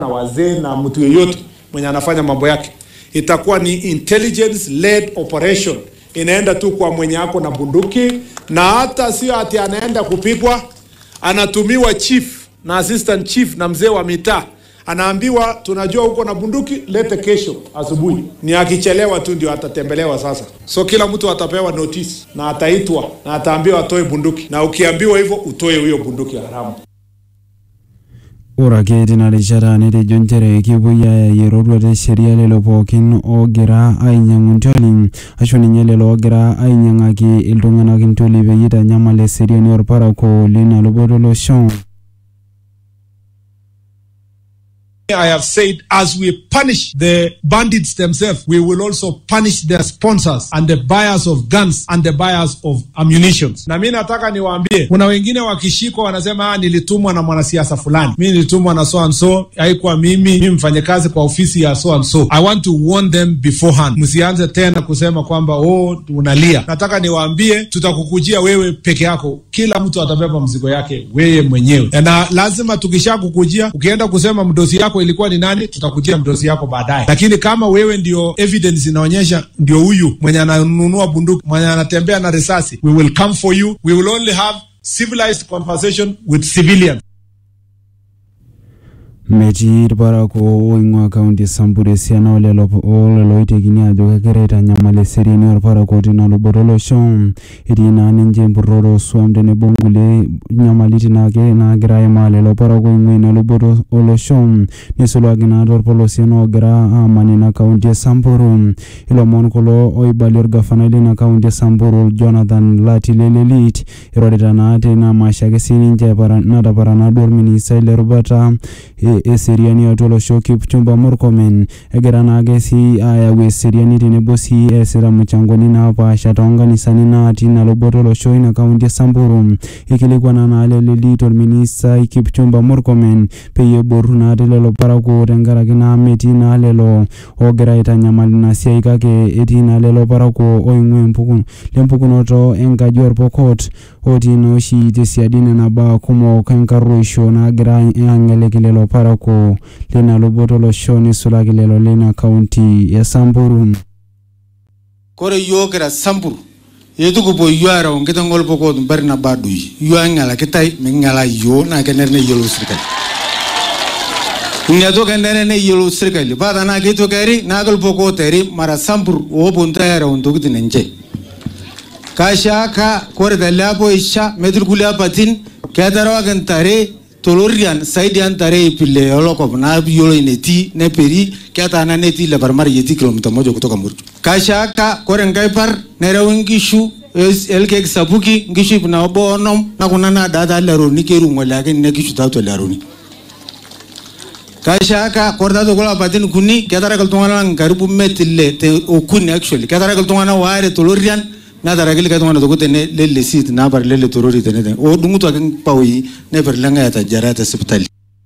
na wazee na mtu yeyote mwenye anafanya mambo yake. Itakuwa ni intelligence led operation. Inaenda tu kwa mwenye ako na bunduki, na hata sio ati anaenda kupigwa, anatumiwa chief na assistant chief na mzee wa mitaa. Anaambiwa tunajua huko na bunduki, lete kesho asubuhi. Ni akichelewa tu ndio atatembelewa sasa. So kila mtu atapewa notice na ataitwa na ataambiwa atoe bunduki, na ukiambiwa hivyo utoe hiyo bunduki haramu. Ora ke dinarishara ne de jontere kibuya yerorwa de sheria lelo pokin ogira ainyanguntoli ashoni nyelelo ogira ainyangaki iltungana kintoli beyita nyamale seria ni orpara ko lina lobodolo shon. I have said, as we punish the bandits themselves, we will also punish their sponsors and the buyers of guns and the buyers of ammunition. Na mimi nataka niwaambie, kuna wengine wakishikwa wanasema nilitumwa na mwanasiasa fulani. Mimi nilitumwa na so and so, haikuwa mimi mfanyakazi kwa ofisi ya so and so. I want to warn them beforehand. Msianze tena kusema kwamba unalia. Nataka niwaambie, tutakukujia wewe peke yako. Kila mtu atabeba mzigo yake wewe mwenyewe. Na lazima tukishakukujia, ukienda kusema mdosi yako ilikuwa ni nani, tutakujia mdosi yako baadaye. Lakini kama wewe ndio evidence inaonyesha ndio huyu mwenye ananunua bunduki, mwenye anatembea na risasi, we will come for you. We will only have civilized conversation with civilians. Mejir barako oingwa county Samburu siana olelo itekini ajo kekereta nyamale serini orparako tinalo botolo shon irina ninje buroro swamdene bongule nyamaliti nake na gira emale lo parako ingwena lo botolo shon nisolo agina dorpolo siano gira manina county Samburu ilo monkolo oibalir gafanali na county Samburu Jonathan Latilelelit irodeta na ate na mashake sininje nada parana dormini saile rubata Seriani atolo shoki Kipchumba Murkomen egerana agesi aya we seriani tenebosi esera mchangoni na pa shatonga ni sanina atina lobotolo show ina kaunti Samburu ikilikwa na alelelito minister Kipchumba Murkomen peye boruna atelo parako tengara kina metina lelo ogera itanyamali na siaika ke etina lelo parako oingwe lempukunoto engajor pokot odino shi tesiadine na ba kumo kankaruisho na gira angelekilelo parako lena lobotolo shoni sulagilelo lena county ya Samburu kore yogera Samburu yetugo bo yuara ongetangol poko barna badui yuangala ketai mengala yo na kenerne yelo sirkal nyato kenerne yelo sirkal bada na geto keri nagal poko teri mara Samburu obunta era ondogdi nenje kashaka kore dalabo isha medrgula patin kedaro gantare tolorian saidian tare pile olokop na yolo ineti ne peri kata na neti le barmar yeti kilomita moja kutoka Murtu kashaka kore ngaipar nerawingishu elke sabuki ngishu na obonom na kunana dada leroni keru ngolake ne gishu tato leroni kashaka korda to gola patin kuni ketara kaltungana ngaribu metile te okuni actually ketara kaltungana ware tolorian na daragil ka tungana dogote ne lele sit na bar lele torori tene o dunguto akin pawi ne ber langa ya tajarata hospitali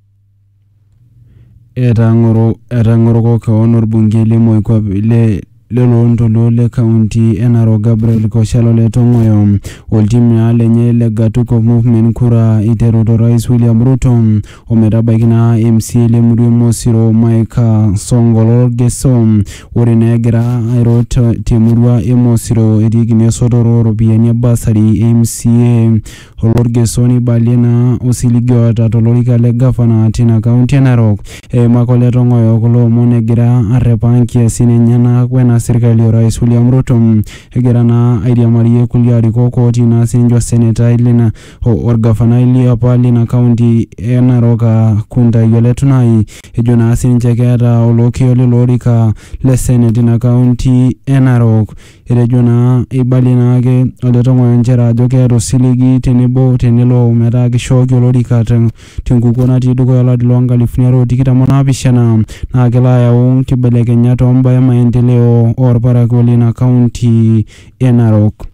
erangoro ko ka honor bungele moy ko lelo ntolo le county enaro Gabriel Koshalo le tongoyo ultimi alenye le gatuko movement kura itero rais William Ruto omeraba kina MC le muri mosiro Maika Songolo gesom orinegra airota timurwa emosiro edigine sodoro robiania basari MCA olorgesoni balena osiligyo tatolorika le gavana tina county enaro makole tongoyo kolo monegira arepanki asinenyana kwena serikali rais William Ruto egerana idea marie kuliari koko tina sinjwa senator ilina orgafana ili apali na county enaroka kunda yoletunai ejona sinjekera olokio lorika le senate na county enarok erejona ibalina age oletongo njera jokero siligi tenebo tenelo meragi shogyo lorika tingukona tiduko yaladilonga lifnero tikita mona bishana na gela ya unkibeleke nyato mbaya maendeleo or parakolina county enarok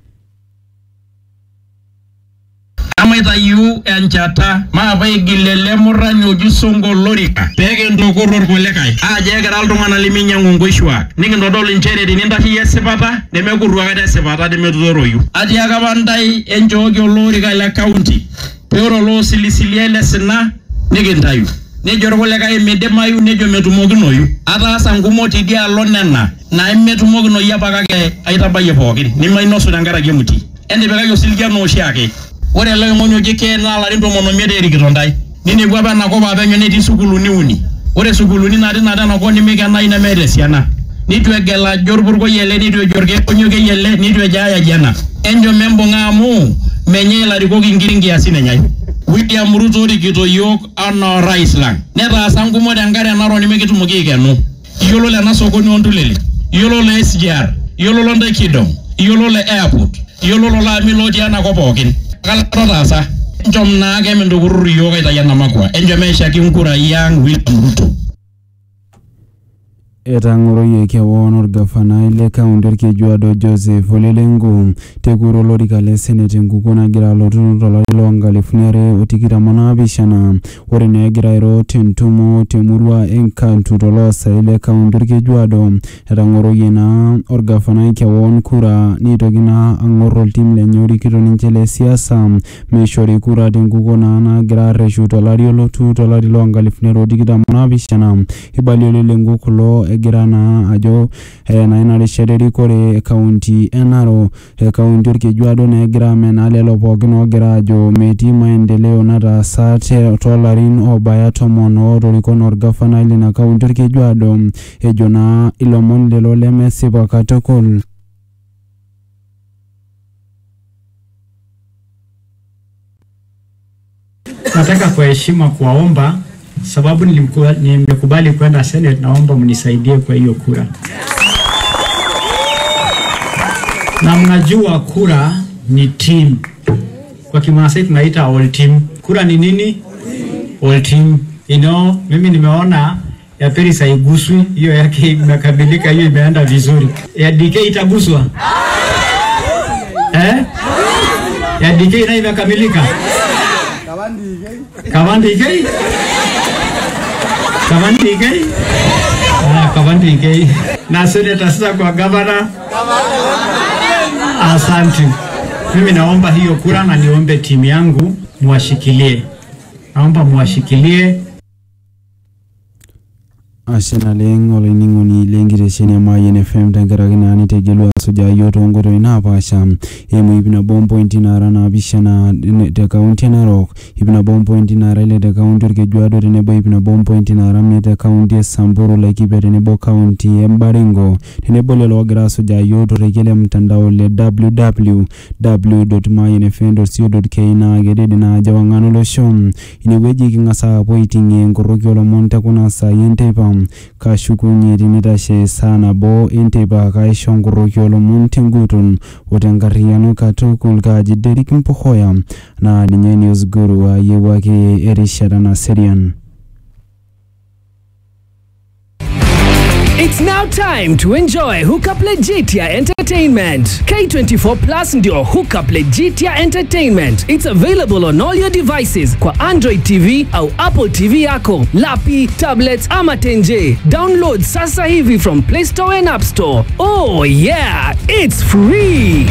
amaita yu enchata maapai gilele murani ojusongo lorika peke ndokoror kulekai aje egira iltung'ana liminyangu nkoishuak nikintodolu nchere tinintashi esipata nemekuruakata esipata nemetutoroyu atiaka pandai enchooki olorika le county peoro lo silisilie le sina nikintayu nejo irkulikae midimayu nejo metumokinoyu ataasa nkumo tidialo nena na metumokinoyu apa kake aitabayie pookin nimainosu tenkaraki emuti entipikaki osilgiano oshiake ore ele oing'oni oji Kena larin 15 erikito ntae ninepu apa enakop apenyo netii sukuluni uni ore sukuluni natii enakop nimikenai nemeeta esiana nitu egela ajo orpurkoi ele nitu ejo orkekonyokei ele nitu ejo aya jana enjo membung'a amu menye ilarikok inkiri nkiasin enyai William Ruto rikito yiok ana orais lang netaasa nkumo tenkare Narok nimikitumoki aikenu iyiolo lena sokoni ontulele iyiolo le SGR iyiolo lo Ndaikidong iyiolo le airport iyiolo lo laami lotii enakop pookin kalatotaasa njom naake mintukururu yiok aitayana makwa enjo meishaki nkurai ang William Ruto etang'oroyie kewon orgafanai le kaunti orkejuado Joseph Ole Lenku tekuro olorika le senate enkukuo nagira alotu tolari loo 2027 ore naa egira airo tentumo temurua enkantu toloosaen le kaunti orkejuado etang'oroyie naa orgafanai kewon kura nitoki naa ang'or oltim lenye orikito ninche le siasa meishori kura tenkukuo naa nagira arreshu tolari olotu tolari loo 2027 ibalie Ole Lenku kulo egira naa ajo na ina rishata erikore kaunti Narok kaunti orkejuado negira amenaa lelo pookin ogira ajo metii maendeleo nataasa tolarin obaya 10 otorikon orgafanai lina kaunti orkejuado ejo naa ilomon lelo lemesipa katukul. Nataka kwa heshima kuwaomba sababu nimekubali kwenda Senate, naomba mnisaidie kwa hiyo kura. Na mnajua kura ni team. Kwa Kimasai tunaita all team. Kura ni nini? All team. You know, mimi nimeona ya Peri haiguswi, hiyo yake imekamilika, hiyo imeenda vizuri. Ya DK itaguswa? Ya DK na imekamilika? Kavandi Ike? Kavandi Ike. Na seneta sasa kwa governor. Asante. Mimi naomba hiyo kura na niombe timu yangu muwashikilie. Naomba muwashikilie. Ashena leng olainining'oni lenkitesheni Mayian FM tenkaraki naa nitegelua asuja yiok toonkoitoi naapasha eimu ip nabo mpointi naara naapishana te kaunti Narok, ip nabo mpointi naara ile te kaunti orkejuado tenebo ip nabo mpointi naara 5 te kaunti e Samburu, Laikipia tenebo kaunti e Baringo tenebo lelo ogira asuja yiok torekie le mtandao le www.mayianfm.co.ke naa kedede naa ajo wang'an olosho inewueji king'asa apuo aiting'ie nkoroki olomon tekuna saai enteipa kashukunye tinitashe saa nabo enteipa kaisho nkoroki olomon tenguton otenkarriyiano katukul kaji Derek Mpohoya na ninye news guru ayiewuaki erishata naserian. It's now time to enjoy Hookup Legitia Entertainment. K24 Plus ndio Hookup Legitia Entertainment. It's available on all your devices kwa Android TV au Apple TV yako, lapi, tablets ama tenje. Download sasa hivi from Play Store and App Store. Oh yeah, it's free.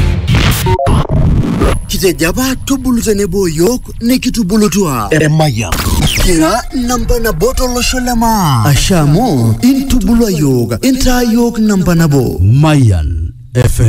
Kitejaba tubulu tenebo yok nikitubulutua Mayian kira namba na botolo sholema ashamo intubulu yok inta yok namba nabo Mayian FM.